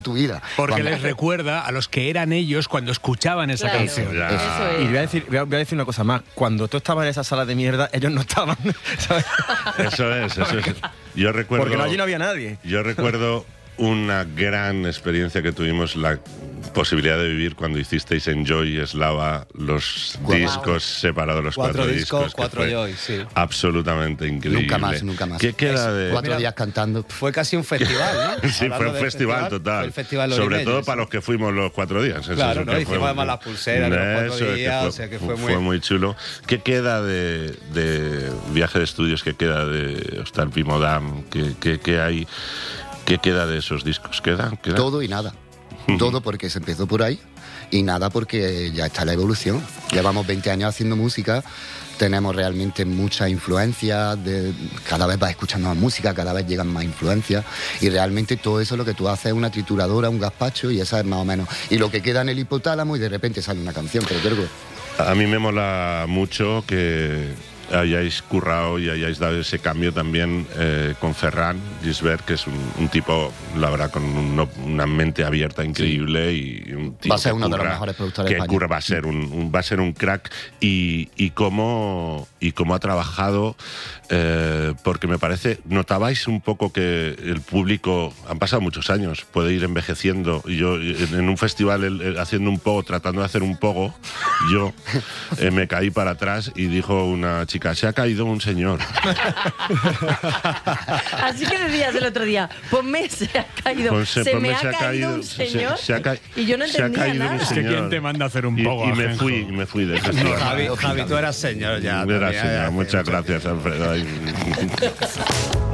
tu vida. Porque les recuerda a los que eran ellos cuando escuchaban esa canción. Eso es. Y voy a decir una cosa más. Cuando tú estabas en esa sala de mierda, ellos no estaban, ¿sabes? Eso es. Yo recuerdo... Porque allí no había nadie. Yo recuerdo una gran experiencia que tuvimos, la posibilidad de vivir cuando hicisteis en Joy Eslava los discos separados, los 4 discos. 4 Joy, sí. Absolutamente increíble. Nunca más. ¿Qué queda de...? 4 días cantando. Fue casi un festival, ¿no? Sí, fue un festival total. Fue el festival sobre Orimeño, todo sí. para los que fuimos los 4 días. Claro, ¿no? Hicimos además las pulseras de los 4 días, o sea que fue muy chulo. ¿Qué queda de Viaje de Estudios? ¿Qué queda de Hostal Pimodam? ¿Qué hay? ¿Qué queda de esos discos? ¿Queda? Todo y nada. Todo porque se empezó por ahí y nada porque ya está la evolución. Llevamos 20 años haciendo música, tenemos realmente mucha influencia, cada vez vas escuchando más música, cada vez llegan más influencias y realmente todo eso lo que tú haces es una trituradora, un gazpacho y esa es más o menos. Y lo que queda en el hipotálamo y de repente sale una canción, pero creo que... A mí me mola mucho que hayáis currado y hayáis dado ese cambio también con Ferran Gisbert, que es un tipo, la verdad, con una mente abierta increíble, y un tipo va a ser uno de los mejores productores de España. Va a ser un crack, y cómo ha trabajado, porque me parece, notabais un poco que el público, han pasado muchos años, puede ir envejeciendo, y yo en un festival haciendo un pogo, tratando de hacer un pogo, yo me caí para atrás y dijo una chica: se ha caído un señor. Así que decías el otro día, ponme se ha caído. Me ha caído un señor. Y yo no entendía nada. Es que ¿quién te manda a hacer un poco? Y me fui del festival. Javi, tú eras señor ya. Muchas gracias, Alfredo.